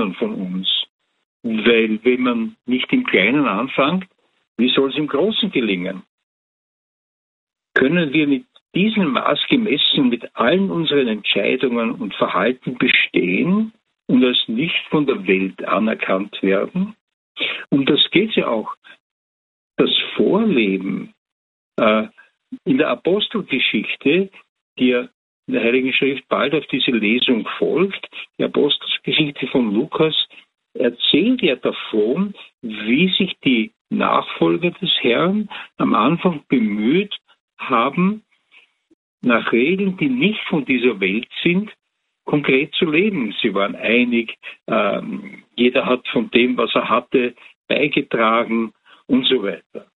niemand von uns. Weil wenn man nicht im Kleinen anfängt, wie soll es im Großen gelingen? Können wir mit diesem Maß gemessen mit allen unseren Entscheidungen und Verhalten bestehen und als nicht von der Welt anerkannt werden? Um das geht ja auch. Das Vorleben in der Apostelgeschichte, die ja in der Heiligen Schrift bald auf diese Lesung folgt, die Apostelgeschichte von Lukas, erzählt ja davon, wie sich die Nachfolger des Herrn am Anfang bemüht haben, nach Regeln, die nicht von dieser Welt sind, konkret zu leben. Sie waren einig, jeder hat von dem, was er hatte, beigetragen und so weiter.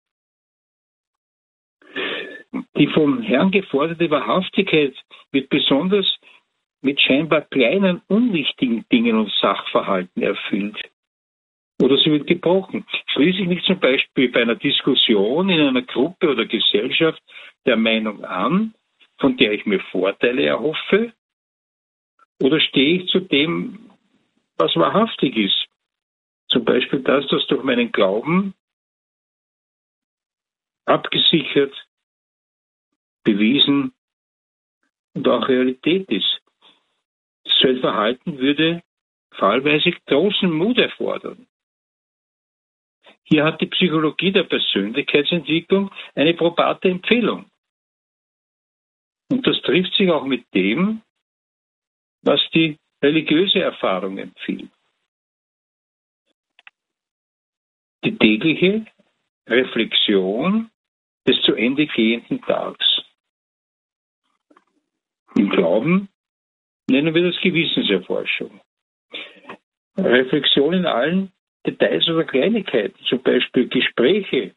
Die vom Herrn geforderte Wahrhaftigkeit wird besonders mit scheinbar kleinen, unwichtigen Dingen und Sachverhalten erfüllt. Oder sie wird gebrochen. Schließe ich mich zum Beispiel bei einer Diskussion in einer Gruppe oder Gesellschaft der Meinung an, von der ich mir Vorteile erhoffe? Oder stehe ich zu dem, was wahrhaftig ist? Zum Beispiel das durch meinen Glauben abgesichert, bewiesen und auch Realität ist. So ein Verhalten würde fallweise großen Mut erfordern. Hier hat die Psychologie der Persönlichkeitsentwicklung eine probate Empfehlung. Und das trifft sich auch mit dem, was die religiöse Erfahrung empfiehlt. Die tägliche Reflexion des zu Ende gehenden Tags. Im Glauben nennen wir das Gewissenserforschung. Reflexion in allen Details oder Kleinigkeiten, zum Beispiel Gespräche,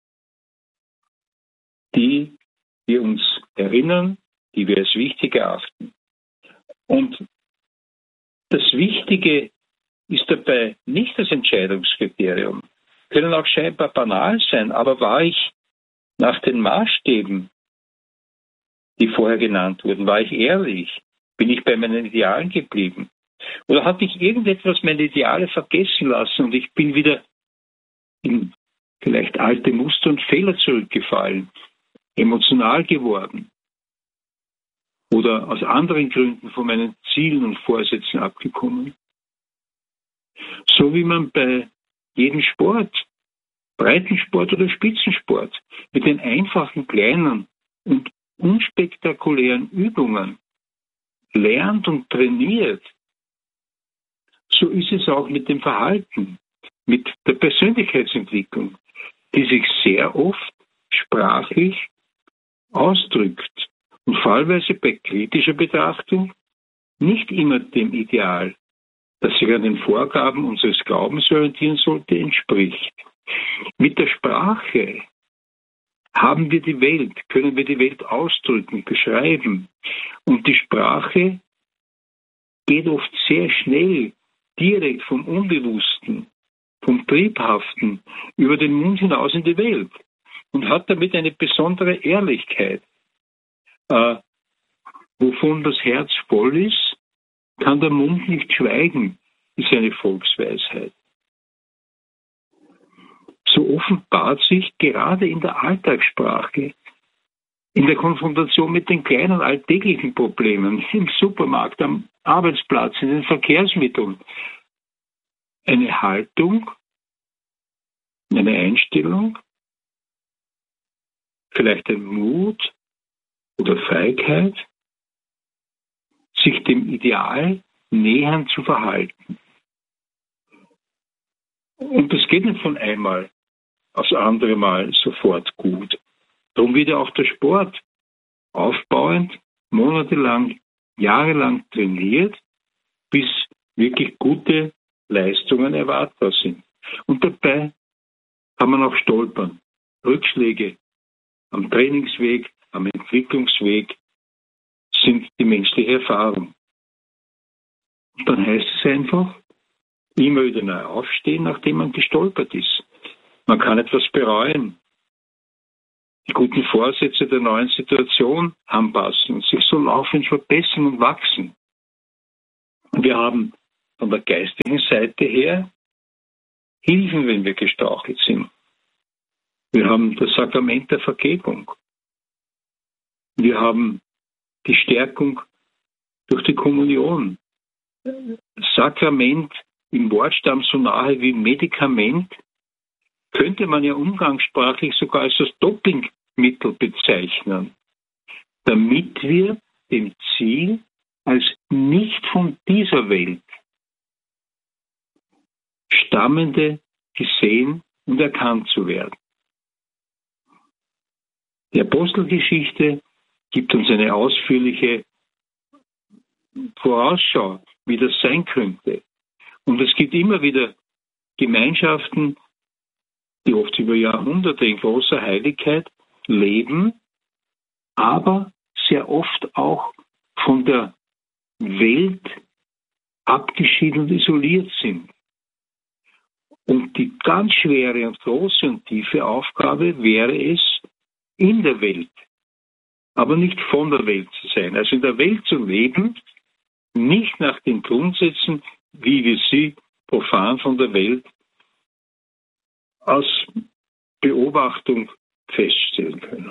die wir uns erinnern, die wir als wichtig erachten. Und das Wichtige ist dabei nicht das Entscheidungskriterium. Können auch scheinbar banal sein, aber war ich nach den Maßstäben, die vorher genannt wurden, war ich ehrlich? Bin ich bei meinen Idealen geblieben? Oder hatte ich irgendetwas meine Ideale vergessen lassen und ich bin wieder in vielleicht alte Muster und Fehler zurückgefallen, emotional geworden oder aus anderen Gründen von meinen Zielen und Vorsätzen abgekommen? So wie man bei jedem Sport, Breitensport oder Spitzensport, mit den einfachen, kleinen und unspektakulären Übungen lernt und trainiert, so ist es auch mit dem Verhalten, mit der Persönlichkeitsentwicklung, die sich sehr oft sprachlich ausdrückt und fallweise bei kritischer Betrachtung nicht immer dem Ideal, das sich an den Vorgaben unseres Glaubens orientieren sollte, entspricht. Mit der Sprache haben wir die Welt, können wir die Welt ausdrücken, beschreiben. Und die Sprache geht oft sehr schnell, direkt vom Unbewussten, vom Triebhaften über den Mund hinaus in die Welt und hat damit eine besondere Ehrlichkeit. Wovon das Herz voll ist, kann der Mund nicht schweigen, ist eine Volksweisheit. So offenbart sich gerade in der Alltagssprache, in der Konfrontation mit den kleinen alltäglichen Problemen, im Supermarkt, am Arbeitsplatz, in den Verkehrsmitteln, eine Haltung, eine Einstellung, vielleicht ein Mut oder Feigheit, sich dem Ideal nähern zu verhalten. Und das geht nicht von einmal aufs andere Mal sofort gut. Darum wird ja auch der Sport aufbauend, monatelang, jahrelang trainiert, bis wirklich gute Leistungen erwartbar sind. Und dabei kann man auch stolpern. Rückschläge am Trainingsweg, am Entwicklungsweg sind die menschliche Erfahrung. Und dann heißt es einfach, immer wieder neu aufstehen, nachdem man gestolpert ist. Man kann etwas bereuen, die guten Vorsätze der neuen Situation anpassen und sich so laufend verbessern und wachsen. Wir haben von der geistigen Seite her Hilfen, wenn wir gestrauchelt sind. Wir haben das Sakrament der Vergebung. Wir haben die Stärkung durch die Kommunion. Sakrament im Wortstamm so nahe wie Medikament könnte man ja umgangssprachlich sogar als das Dopingmittel bezeichnen, damit wir dem Ziel als nicht von dieser Welt Stammende gesehen und erkannt zu werden. Die Apostelgeschichte gibt uns eine ausführliche Vorausschau, wie das sein könnte. Und es gibt immer wieder Gemeinschaften, die oft über Jahrhunderte in großer Heiligkeit leben, aber sehr oft auch von der Welt abgeschieden und isoliert sind. Und die ganz schwere und große und tiefe Aufgabe wäre es, in der Welt, aber nicht von der Welt zu sein. Also in der Welt zu leben, nicht nach den Grundsätzen, wie wir sie profan von der Welt aus Beobachtung feststellen können.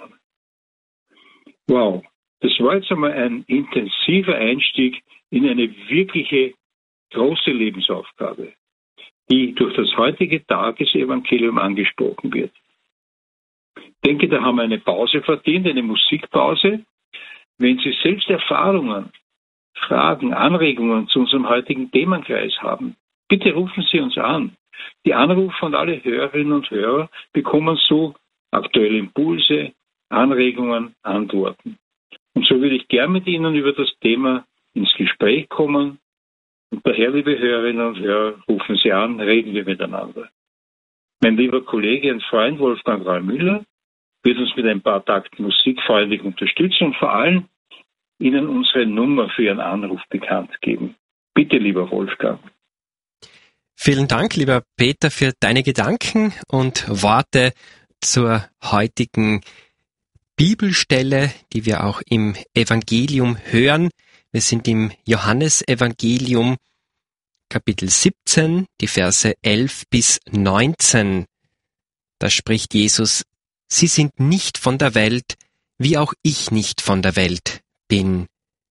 Wow, das war jetzt einmal ein intensiver Einstieg in eine wirkliche große Lebensaufgabe, die durch das heutige Tagesevangelium angesprochen wird. Ich denke, da haben wir eine Pause verdient, eine Musikpause. Wenn Sie selbst Erfahrungen, Fragen, Anregungen zu unserem heutigen Themenkreis haben, bitte rufen Sie uns an. Die Anrufe und alle Hörerinnen und Hörer bekommen so aktuelle Impulse, Anregungen, Antworten. Und so würde ich gern mit Ihnen über das Thema ins Gespräch kommen. Und daher, liebe Hörerinnen und Hörer, rufen Sie an, reden wir miteinander. Mein lieber Kollege und Freund Wolfgang Rahl-Müller wird uns mit ein paar Takten Musik freundlich unterstützen und vor allem Ihnen unsere Nummer für Ihren Anruf bekannt geben. Bitte, lieber Wolfgang. Vielen Dank, lieber Peter, für deine Gedanken und Worte zur heutigen Bibelstelle, die wir auch im Evangelium hören. Wir sind im Johannesevangelium, Kapitel 17, die Verse 11 bis 19. Da spricht Jesus: Sie sind nicht von der Welt, wie auch ich nicht von der Welt bin.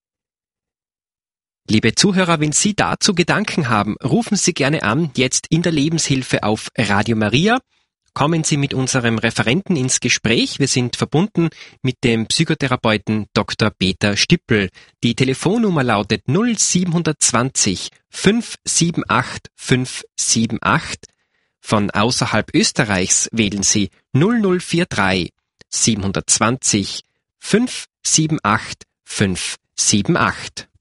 Liebe Zuhörer, wenn Sie dazu Gedanken haben, rufen Sie gerne an, jetzt in der Lebenshilfe auf Radio Maria. Kommen Sie mit unserem Referenten ins Gespräch. Wir sind verbunden mit dem Psychotherapeuten Dr. Peter Stippel. Die Telefonnummer lautet 0720 578 578. Von außerhalb Österreichs wählen Sie 0043 720 578 578.